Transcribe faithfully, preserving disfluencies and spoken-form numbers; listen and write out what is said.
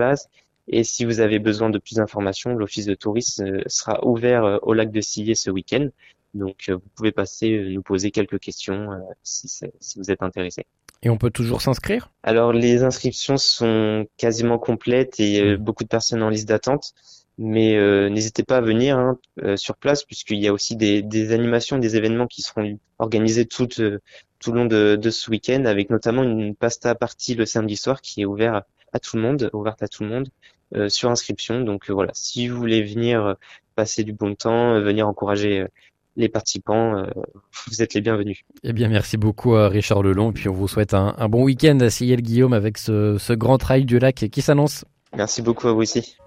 place. Et si vous avez besoin de plus d'informations, l'office de tourisme euh, sera ouvert euh, au lac de Sillé ce week-end. Donc, euh, vous pouvez passer, euh, nous poser quelques questions euh, si, c'est- si vous êtes intéressé. Et on peut toujours s'inscrire? Alors, les inscriptions sont quasiment complètes et euh, Hmm. beaucoup de personnes en liste d'attente. Mais euh, n'hésitez pas à venir hein, euh, sur place puisqu'il y a aussi des, des animations, des événements qui seront organisés tout, euh, tout le long de, de ce week-end avec notamment une pasta party le samedi soir qui est ouvert à, à tout le monde, ouverte à tout le monde euh, sur inscription. Donc euh, voilà, si vous voulez venir euh, passer du bon temps, euh, venir encourager euh, les participants, euh, vous êtes les bienvenus. Eh bien, merci beaucoup à Richard Lelon. Et puis, on vous souhaite un, un bon week-end à Sillé-le-Guillaume avec ce, ce grand trail du lac qui s'annonce. Merci beaucoup à vous aussi.